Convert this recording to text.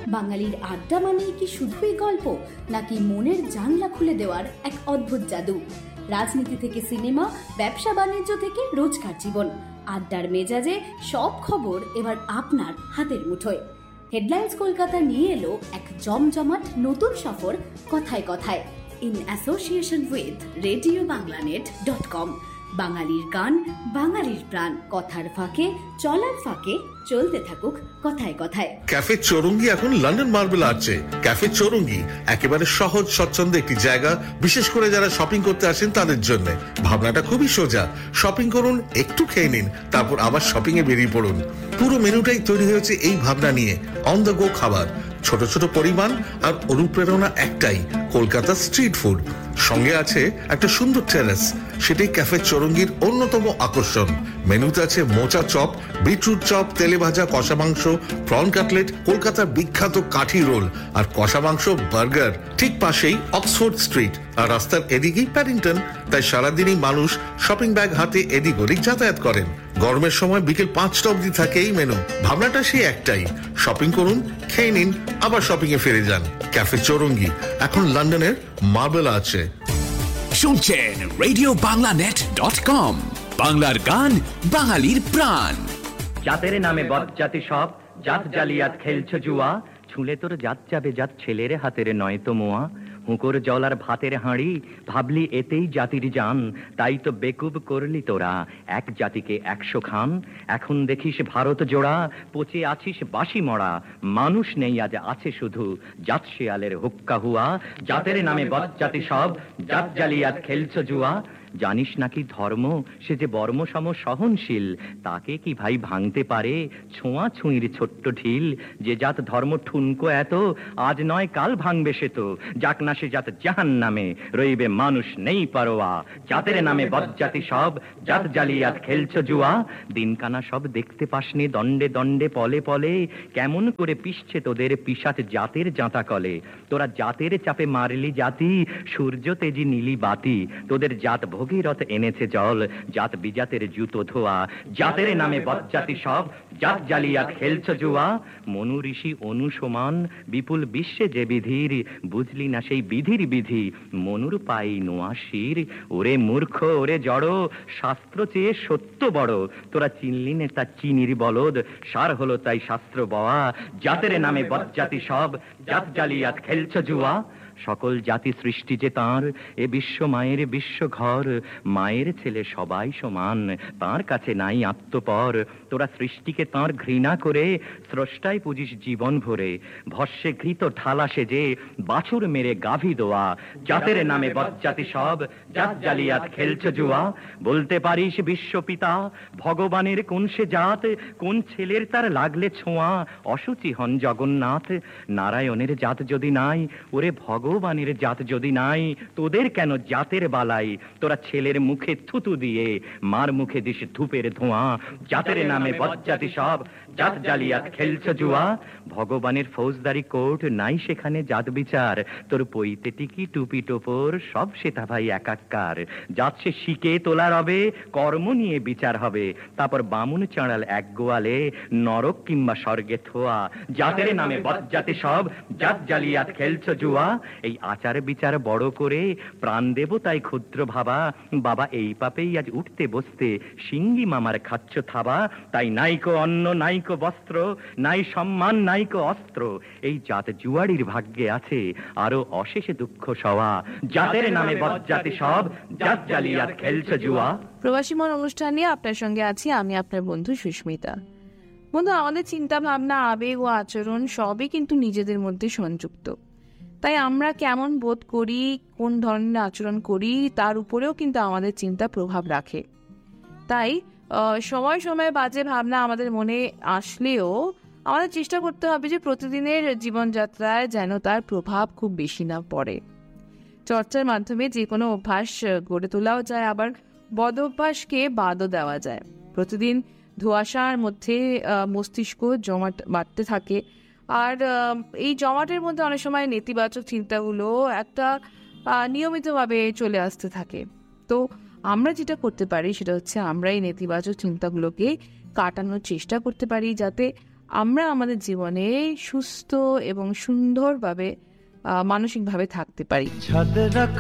বাঙালির আড্ডা মানেই কি শুধুই গল্প, নাকি মনের জানলা খুলে দেওয়ার এক অদ্ভুত জাদু? রাজনীতি থেকে সিনেমা, ব্যবসা বাণিজ্য থেকে রোজকার জীবন, আড্ডার মেজাজে সব খবর এবার আপনার হাতের মুঠোয়। হেডলাইন্স কলকাতা নিয়ে এলো এক জমজমাট নতুন সফর কথায় কথায়, ইন অ্যাসোসিয়েশন উইথ RadioBanglaNet.com। বাঙালির গান, বাঙালির প্রাণ, কথার ফাঁকে চলার ফাঁকে চলতে থাকুক কথায় কথায়। ক্যাফে চৌরঙ্গি এখন লন্ডন মার্বেল আর্চে। ক্যাফে চৌরঙ্গি একেবারে সহজ স্বচ্ছন্দ একটি জায়গা, বিশেষ করে যারা শপিং করতে আসেন তাদের জন্য। ভাবনাটা খুবই সোজা, শপিং করুন, একটু খেয়ে নিন, তারপর আবার শপিং এ বেরিয়ে পড়ুন। পুরো মেনুটাই তৈরি হয়েছে এই ভাবনা নিয়ে, অন দ্য গো খাবার, ছোট ছোট পরিমাণ আর অনুপ্রেরণা একটাই, কলকাতা স্ট্রিট ফুড। সঙ্গে আছে একটা সুন্দর টেরেস, সেটাই ক্যাফে চৌরঙ্গির অন্যতম আকর্ষণ। মেনুতে আছে মোচা চপ, বিটরুট চপ, তেলে ভাজা কষা মাংস, প্রন কাটলেট, কলকাতার বিখ্যাত কাঠি রোল আর কষা মাংস বার্গার। ঠিক পাশেই অক্সফোর্ড স্ট্রিট, আর রাস্তার এদিকেই প্যাডিংটন। তাই সারাদিনই মানুষ শপিং ব্যাগ হাতে এদিক ওদিক যাতায়াত করেন। গরমের সময় বিকেল 5টা অবধি থাকে এই মেনু। ভাবনাটা সেই একটাই, শপিং করুন, খেয়ে নিন, আবার শপিং এ ফিরে যান। ক্যাফে চৌরঙ্গি এখন লন্ডনের মার্বেল আছে। শুনছেন RadioBanglaNet.com, বাংলার গান, বাঙালির প্রাণ। জাতের নামে বজ্জাতি সব, জাত জালিয়াত খেলছ জুয়া, ছুলে তোর জাত যাবে জাত ছেলের হাতের নয় তো মোয়া। হুঁকোর জলার ভাতের হাঁড়ি, ভাবলি এতেই জাতির জান, তাই তো বেকুব করলি তোরা এক জাতিকে 100 খান। এখন দেখিস ভারত জোড়া, পচে আছিস বাসি মরা, মানুষ নেই আজ আছে শুধু জাত শিয়ালের হুক্কা হুয়া। জাতের নামে বজ্জাতি সব, জাত জালিয়াত খেলছ জুয়া। জানিস নাকি ধর্ম সে যে বর্মসম সহনশীল, তাকে কি ভাই ভাঙতে পারে ছোঁয়া ছুঁইর ছোট্ট ঢিল। যে জাত ধর্ম ঠুনকো এত, আজ নয় কাল ভাঙবে সে তো, যাক না সে জাত জাহান নামে, রইবে মানুষ নেই পারোয়া। জাতের নামে বজ্জাতি সব, জাত জালিয়াত খেলছ জুয়া। দিনকানা সব দেখতে পাসনি দণ্ডে দণ্ডে পলে পলে, কেমন করে পিষছে তোদের পিশাচ জাতের জাঁতা কলে। তোরা জাতের চাপে মারলি জাতি, সূর্য তেজি নীলি বাতি, তোদের জাত ভগীরথ এনেছে জল, জাত বিজাতের জুতো ধোয়া। জাতের নামে বজ্জাতি সব, জাত জালিয়াত খেলছ জুয়া। মনু ঋষি অনুসমান, বিপুল বিশ্বে যে বিধির, বুঝলি না সেই বিধির বিধি, মনুর পাই নোয়া শির। ওরে মূর্খ ওরে জড়, শাস্ত্র চেয়ে সত্য বড়, তোরা চিনলি নে তা চিনির বলদ, সার হলো তাই শাস্ত্র বওয়া। জাতের নামে বজ্জাতি সব, জাত জালিয়াত খেলছ জুয়া। সকল জাতি সৃষ্টি যে তাঁর, এ বিশ্ব মায়ের বিশ্ব ঘর, মায়ের ছেলে সবাই সমান, তাঁর কাছে নাই আত্মপর। তোরা সৃষ্টিকে তাঁর ঘৃণা করে স্রষ্টায় পুজিস জীবন ভরে, ভস্যে ঘৃত ঢালা সেজে বাছুর মেরে গাভী দোয়া। জাতের নামে বজ্জাতি সব, জাত জালিয়াত খেলছ জুয়া। বলতে পারিস বিশ্বপিতা ভগবানের কোন সে জাত, কোন ছেলের তার লাগলে ছোঁয়া অসুচি হন জগন্নাথ। নারায়ণের জাত যদি নাই, ওরে ভগবানের জাত যদি নাই, তোদের কেন জাতের বালাই? তোরা ছেলের মুখে থুতু দিয়ে মার মুখে দিস ধূপের ধোঁয়া। জাতের নামে বজ্জাতি সব, জাত জালিয়াত খেলছ জুয়া। ভগবানের ফৌজদারি কোর্ট নাই সেখানে জাত বিচার, তোর পইতে টিকি টুপি টোপর সব সেটা ভাই একাকার। জাত সে শিকে তোলা রবে, কর্ম নিয়ে বিচার হবে, তারপর বামুন চাঁড়াল এক গোয়ালে, নরক কিংবা স্বর্গে থোয়া। জাতের নামে বজ্জাতি সব, জাত জালিয়াত খেলছ জুয়া। এই আচার বিচার বড় করে প্রাণ দেব তাই ক্ষুদ্র ভাবা, বাবা এই পাপেই আজ উঠতে বসতে সিঙ্গি মামার খাচ্ছ থাবা। তাই নাইকো অন্ন নাইকো বস্ত্র, নাই সম্মান নাইকো অস্ত্র, এই জাত জুয়াড়ির ভাগ্যে আছে আরো অশেষ দুঃখ সওয়া। জাতের নামে বজ্জাতি সব, জাত জালিয়াত খেলছ জুয়া। প্রবাসী মন অনুষ্ঠান নিয়ে আপনার সঙ্গে আছি আমি, আপনার বন্ধু সুস্মিতা। বন্ধু, আমাদের চিন্তা ভাবনা, আবেগ ও আচরণ সবই কিন্তু নিজেদের মধ্যে সংযুক্ত। তাই আমরা কেমন বোধ করি, কোন ধরনের আচরণ করি, তার উপরেও কিন্তু আমাদের চিন্তা প্রভাব রাখে। তাই সময় সময় বাজে ভাবনা আমাদের মনে আসলেও আমাদের চেষ্টা করতে হবে যে প্রতিদিনের জীবনযাত্রায় যেন তার প্রভাব খুব বেশি না পড়ে। চর্চার মাধ্যমে যে কোনো অভ্যাস গড়ে তোলাও যায়, আবার বদ অভ্যাসকে বাদও দেওয়া যায়। প্রতিদিন ধোঁয়াশার মধ্যে মস্তিষ্ক জমাট বাড়তে থাকে, আর এই জমাটের মধ্যে অনেক সময় নেতিবাচক চিন্তাগুলো একটা নিয়মিতভাবে চলে আসতে থাকে। তো আমরা যেটা করতে পারি সেটা হচ্ছে আমরা এই নেতিবাচক চিন্তাগুলোকে কাটানোর চেষ্টা করতে পারি, যাতে আমরা আমাদের জীবনে সুস্থ এবং সুন্দরভাবে মানসিকভাবে থাকতে পারি।